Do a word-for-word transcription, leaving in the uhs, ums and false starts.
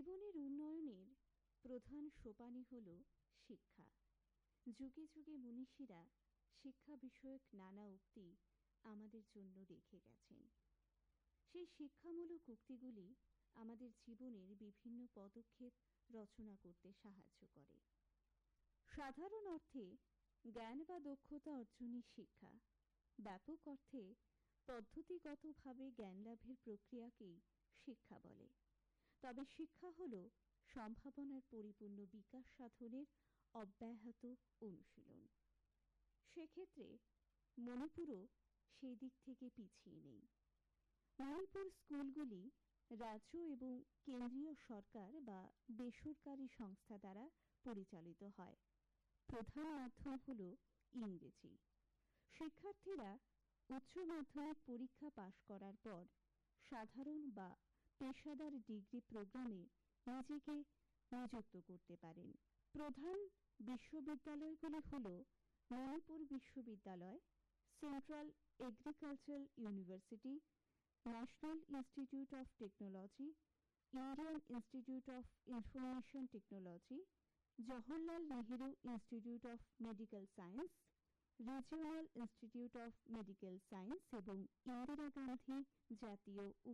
জীবনের উন্নয়নের প্রধান সোপানই হল শিক্ষা। যুগে যুগে মনীষীরা শিক্ষা বিষয়ক নানা উক্তি আমাদের জন্য রেখে গেছেন। সেই শিক্ষামূলক উক্তিগুলি আমাদের জীবনের বিভিন্ন পদক্ষেপ রচনা করতে সাহায্য করে। সাধারণ অর্থে জ্ঞান বা দক্ষতা অর্জনই শিক্ষা। ব্যাপক অর্থে পদ্ধতিগতভাবে জ্ঞান লাভের প্রক্রিয়াকেই শিক্ষা বলে। তবে শিক্ষা হল সম্ভাবনার পরিপূর্ণ বিকাশ সাধনের অব্যাহত অনুশীলন। সেক্ষেত্রে মণিপুরও সেই দিক থেকে পিছিয়ে নেই। মণিপুর স্কুলগুলি রাজ্য এবং কেন্দ্রীয় সরকার বা বেসরকারি সংস্থা দ্বারা পরিচালিত হয়। প্রধান মাধ্যম হল ইংরেজি। শিক্ষার্থীরা উচ্চ মাধ্যমিক পরীক্ষা পাশ করার পর সাধারণ বা পেশাদার ডিগ্রি প্রোগ্রামে নিজেকে নিযুক্ত করতে পারেন। প্রধান বিশ্ববিদ্যালয়গুলি হল মণিপুর বিশ্ববিদ্যালয়, central agricultural university, national institute of technology, Indian institute of information technology, Jawaharlal Nehru institute of medical science, regional institute of medical science এবং ইন্দিরা গান্ধী জাতীয়